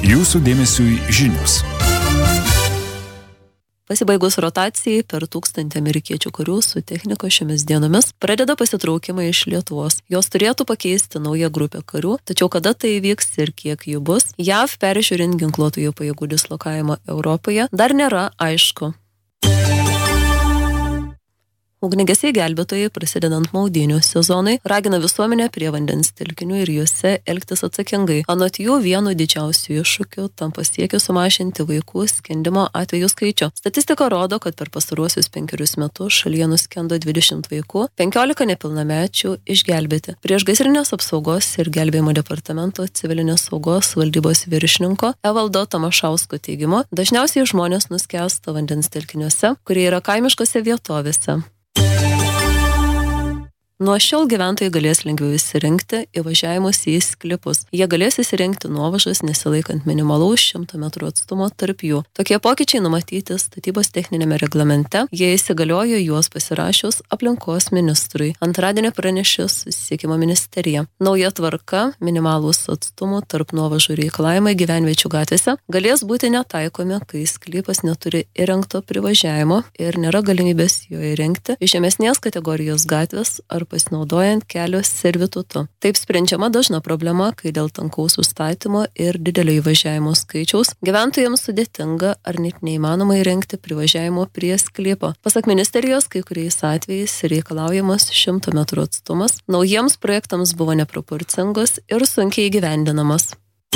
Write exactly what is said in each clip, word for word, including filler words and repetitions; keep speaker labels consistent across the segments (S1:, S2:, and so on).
S1: Jūsų dėmesiui žinios.
S2: Pasibaigus rotacijai per tūkstantį amerikiečių karių su technika šiomis dienomis pradeda pasitraukimą iš Lietuvos. Jos turėtų pakeisti naują grupę karių, tačiau kada tai įvyks ir kiek jų bus, J A V peržiūrint ginkluotųjų pajėgų dislokavimą Europoje, dar nėra aišku. Ugniagesiai gelbėtojai, prasidedant maudynių sezonui, ragina visuomenę prie vandens telkinių ir juose elgtis atsakingai. Anot jų vienu didžiausių iššūkių tampa siekis sumažinti vaikų skendimo atvejų skaičių. Statistika rodo, kad per pastaruosius penkerius metus šalyje nuskendo dvidešimt vaikų, penkiolika nepilnamečių išgelbėti. Priešgaisrinės apsaugos ir gelbėjimo departamento civilinės saugos valdybos viršininko Evaldo Tamašausko teigimu, dažniausiai žmonės nuskęsta vandens telkiniuose, kurie yra kaimiškose vietovėse. Nuo šiol gyventojai galės lengviau įsirengti įvažiavimus į sklypus. Jie galės įsirengti nuovažas nesilaikant minimalaus šimto metrų atstumo tarp jų. Tokie pokyčiai numatyti statybos techninėme reglamente. Jie įsigaliojo juos pasirašius aplinkos ministrui. Antradienį pranešė Susisiekimo ministerija. Nauja tvarka, minimalūs atstumų tarp nuovažų reikalavimai gyvenviečių gatvėse galės būti netaikomi, kai sklypas neturi įrengto privažiavimo ir nėra galimybės jo įrengti iš žemesnės kategorijos gatvės ar pasinaudojant kelio servitutu. Taip sprendžiama dažna problema, kai dėl tankaus užstatymo ir didelio įvažiavimo skaičiaus gyventojams sudėtinga ar net neįmanoma įrengti privažiavimo prie sklypo. Pasak ministerijos, kai kuriais atvejais reikalaujamas šimto metrų atstumas naujiems projektams buvo neproporcingos ir sunkiai įgyvendinamas.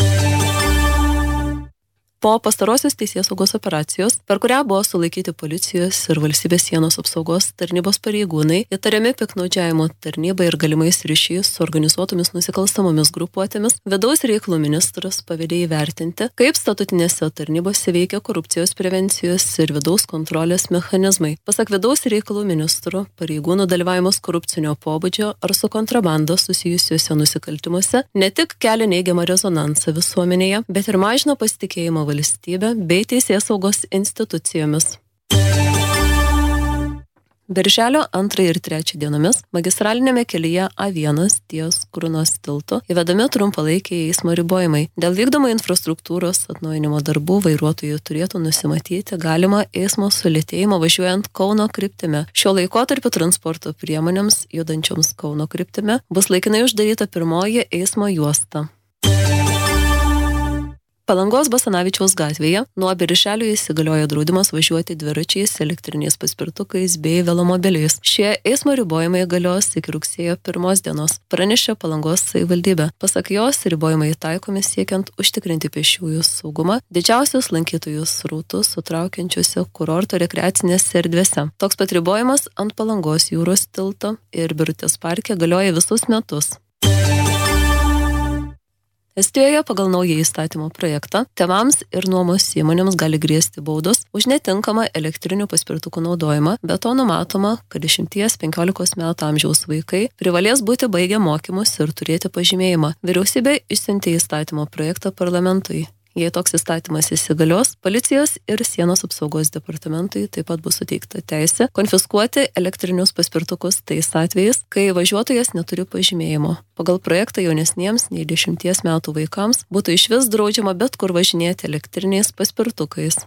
S2: Po pastarosios teisėsaugos operacijos, per kurią buvo sulaikyti policijos ir valstybės sienos apsaugos tarnybos pareigūnai, įtariami piktnaudžiavimo tarnyba ir galimais ryšiais su organizuotomis nusikalstamomis grupuotėmis, vidaus reikalų ministras pavedė įvertinti, kaip statutinėse tarnybose veikia korupcijos prevencijos ir vidaus kontrolės mechanizmai. Pasak vidaus reikalų ministro, pareigūnų dalyvavimas korupcinio pobūdžio ar su kontrabanda susijusiuose nusikaltimuose ne tik kelia neigiamą rezonansą visuomenėje, bet ir mažina pasitikėjimą valstybę bei teisėsaugos institucijomis. Birželio antrą ir trečią dienomis magistralinėme kelyje A vienas ties Krunos tiltu įvedami trumpalaikiai eismo ribojimai. Dėl vykdomo infrastruktūros atnaujinimo darbų vairuotojų turėtų nusimatyti galimą eismo sulėtėjimą važiuojant Kauno kryptimi. Šiuo laikotarpiu transporto priemonėms judančioms Kauno kryptimi bus laikinai uždaryta pirmoji eismo juosta. Palangos Basanavičiaus gatvėje nuo birželio įsigaliojo draudimas važiuoti dviračiais, elektriniais paspirtukais bei velomobiliais. Šie eismo ribojimai galios iki rugsėjo pirmos dienos, pranešė Palangos savivaldybė. Pasak jos, ribojimai taikomi siekiant užtikrinti pėsčiųjų saugumą didžiausius lankytojų srautus sutraukiančiuose kurorto rekreacinėse erdvėse. Toks pat ribojimas ant Palangos jūros tilto ir Birutės parke galioja visus metus. Estijoje pagal naują įstatymo projektą tėvams ir nuomos įmonėms gali grėsti baudos už netinkamą elektrinių paspirtukų naudojimą, be to numatoma, kad dešimties penkiolikos metų amžiaus vaikai privalės būti baigę mokymus ir turėti pažymėjimą. Vyriausybė išsiuntė įstatymo projektą parlamentui. Jei toks įstatymas įsigalios, policijos ir sienos apsaugos departamentui taip pat bus suteikta teisė konfiskuoti elektrinius paspirtukus tais atvejais, kai važiuotojas neturi pažymėjimo. Pagal projektą jaunesniems nei dešimties metų vaikams būtų išvis draudžiama bet kur važinėti elektriniais paspirtukais.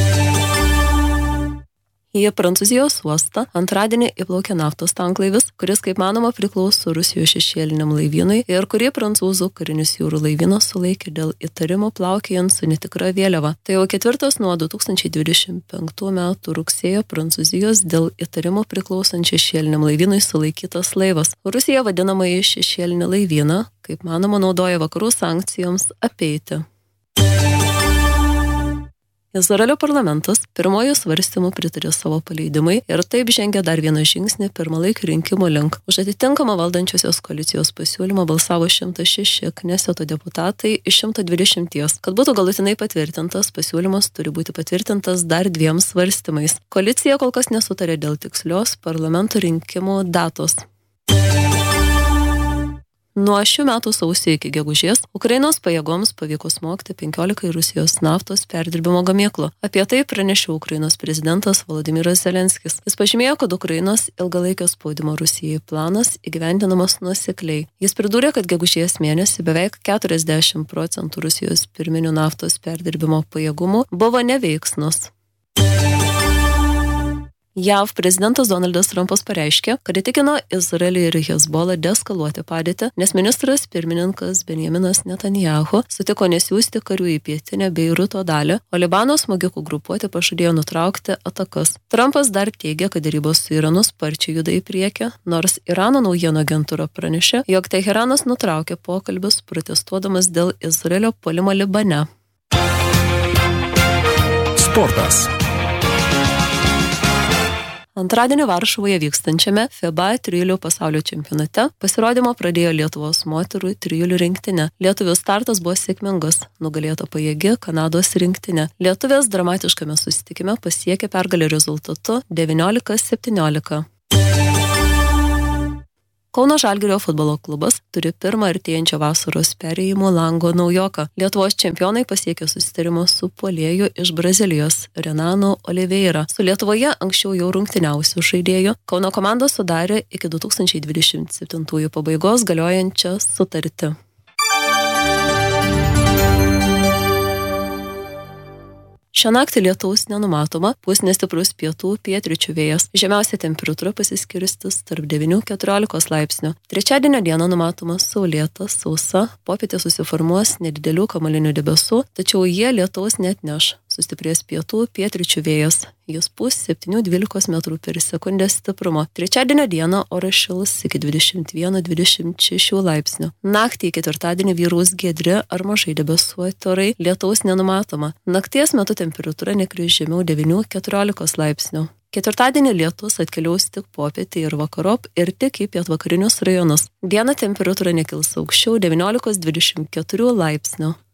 S2: Į Prancūzijos uostą antradienį įplaukė naftos tanklaivis, kuris, kaip manoma, priklauso Rusijos šešėliniam laivynui ir kurį prancūzų karinius jūrų laivynas sulaikė dėl įtarimo plaukiojant su netikra vėliava. Tai jau ketvirtas nuo du tūkstančiai dvidešimt penktų metų rugsėjo Prancūzijos dėl įtarimo priklausant šešėliniam laivynui sulaikytas laivas. Rusija vadinamąjį šešėlinį laivyną, kaip manoma, naudoja vakarų sankcijoms apeiti. Izraelio parlamentas pirmojų svarstymų pritarė savo paleidimui ir taip žengė dar vieną žingsnį pirmalaikių rinkimų link. Už atitinkamą valdančiosios koalicijos pasiūlymą balsavo šimtas šeši Kneseto deputatai iš šimto dvidešimties. Kad būtų galutinai patvirtintas, pasiūlymas turi būti patvirtintas dar dviem svarstymais. Koalicija kol kas nesutarė dėl tikslios parlamento rinkimų datos. Nuo šių metų sausio iki gegužės Ukrainos pajėgoms pavyko smogti penkiolika Rusijos naftos perdirbimo gamyklų. Apie tai pranešė Ukrainos prezidentas Volodymyras Zelenskis. Jis pažymėjo, kad Ukrainos ilgalaikio spaudimo Rusijai planas įgyvendinamas nuosekliai. Jis pridūrė, kad gegužės mėnesį beveik keturiasdešimt procentų Rusijos pirminių naftos perdirbimo pajėgumų buvo neveiksnus. J A V prezidentas Donaldas Trumpas pareiškė, kad įtikino Izraelį ir Hezbollah deeskaluoti padėtį, nes ministras pirmininkas Benjaminas Netanyahu sutiko nesiųsti karių į pietinę Beiruto dalį, o Libano smogikų grupuotė pažadėjo nutraukti atakas. Trumpas dar teigia, kad derybos su Iranu sparčiai juda į priekį, nors Irano naujienų agentūra pranešė, jog Teheranas nutraukė pokalbius protestuodamas dėl Izraelio puolimo Libane.
S1: Sportas.
S2: Antradienį Varšuvoje vykstančiame FIBA trijulių pasaulio čempionate pasirodymo pradėjo Lietuvos moterų trijulių rinktinė. Lietuvių startas buvo sėkmingas, nugalėta pajėgi Kanados rinktinė. Lietuvės dramatiškame susitikime pasiekė pergalę rezultatu devyniolika septyniolika. Kauno Žalgirio futbolo klubas turi pirmą artėjančią vasaros perėjimo lango naujoką. Lietuvos čempionai pasiekė susitarimo su puolėju iš Brazilijos Renanu Oliveira. Su Lietuvoje anksčiau jau rungtyniausių žaidėjų Kauno komanda sudarė iki du tūkstančiai dvidešimt septintųjų pabaigos galiojančią sutartį. Šią naktį lietaus nenumatoma, pūs nestiprus pietų pietryčių vėjas. Žemiausia temperatūra pasiskirstys tarp devynių iki keturiolikos laipsnių. Trečiadienio dieną numatoma saulėta, sausa, popietė susiformuos nedidelių kamuolinių debesų, tačiau jie lietaus neatneš. Sustiprės pietų pietryčių vėjas. Jis pūs septynių iki dvylikos metrų per sekundę stiprumo. Trečiadienio dieną oras šils iki dvidešimt vieno iki dvidešimt šešių laipsnių. Naktį į ketvirtadienį vyraus giedri ar mažai debesuoti orai, lietaus nenumatoma. Nakties metu temperatūra nekris žemiau devynių iki keturiolikos laipsnių. Ketvirtadienį lietus atkeliaus tik popietį ir vakarop ir tik į pietvakarinius rajonus. Dieną temperatūra nekils aukščiau devyniolikos iki dvidešimt keturių laipsnių.